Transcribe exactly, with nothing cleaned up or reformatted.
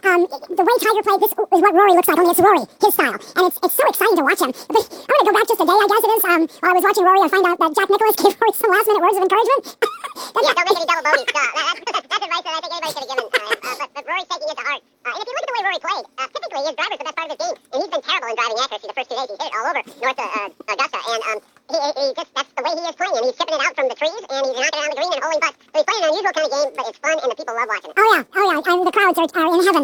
um, the way Tiger played, this is what Rory looks like, only it's Rory, his style. And it's it's so exciting to watch him. But I'm going to go back just a day, I guess it is. Um, while I was watching Rory, I find out that Jack Nicklaus gave Rory some last-minute words of encouragement. Yeah, don't make any double bogeys. No, that, that's, that's advice that I think anybody should have given. Uh, uh, but, but Rory's taking it to heart. Uh, and if you look at the way Rory played, uh, typically his driver's the best part of his game. And he's been terrible in driving accuracy the first two days. He hit it all over North uh, uh, Augusta. And um, he, he just, that's the way he is playing. And he's chipping it out from the trees, and he's knocking it around the green and holding butts. So he's playing an unusual kind of game, but it's fun, and the people love watching it. Oh, yeah. Oh, yeah. And the crowds are, are in heaven.